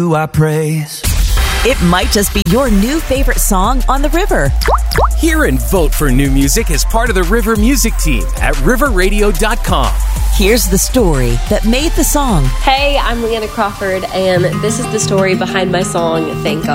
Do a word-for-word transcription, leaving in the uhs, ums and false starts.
who I praise. It might just be your new favorite song on the river. Hear and vote for new music as part of the River Music Team at river radio dot com. Here's the story that made the song. Hey, I'm Leanna Crawford, and this is the story behind my song, Thank God.